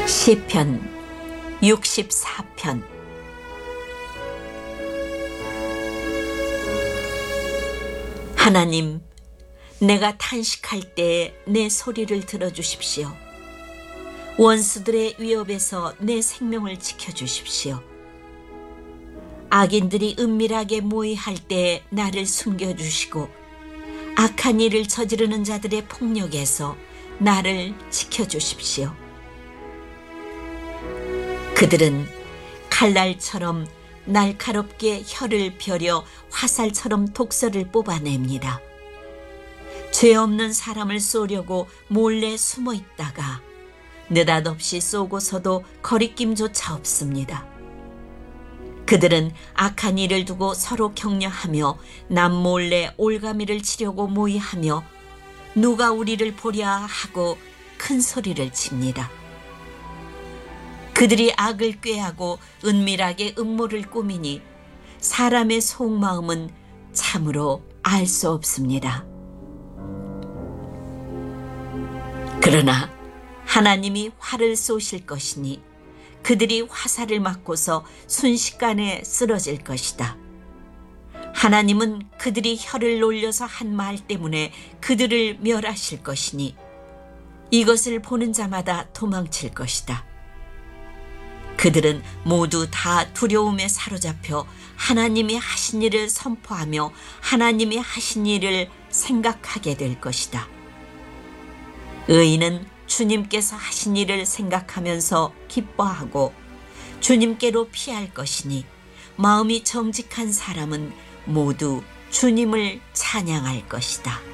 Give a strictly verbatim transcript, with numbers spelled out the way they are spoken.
시편 육십사 편. 하나님, 내가 탄식할 때 내 소리를 들어주십시오. 원수들의 위협에서 내 생명을 지켜주십시오. 악인들이 은밀하게 모의할 때 나를 숨겨주시고 악한 일을 저지르는 자들의 폭력에서 나를 지켜주십시오. 그들은 칼날처럼 날카롭게 혀를 펴려 화살처럼 독서를 뽑아냅니다. 죄 없는 사람을 쏘려고 몰래 숨어 있다가 느닷없이 쏘고서도 거리낌조차 없습니다. 그들은 악한 일을 두고 서로 격려하며 남몰래 올가미를 치려고 모의하며 누가 우리를 보랴 하고 큰 소리를 칩니다. 그들이 악을 꾀하고 은밀하게 음모를 꾸미니 사람의 속마음은 참으로 알 수 없습니다. 그러나 하나님이 활을 쏘실 것이니 그들이 화살을 맞고서 순식간에 쓰러질 것이다. 하나님은 그들이 혀를 놀려서 한 말 때문에 그들을 멸하실 것이니 이것을 보는 자마다 도망칠 것이다. 그들은 모두 다 두려움에 사로잡혀 하나님이 하신 일을 선포하며 하나님이 하신 일을 생각하게 될 것이다. 의인은 주님께서 하신 일을 생각하면서 기뻐하고 주님께로 피할 것이니 마음이 정직한 사람은 모두 주님을 찬양할 것이다.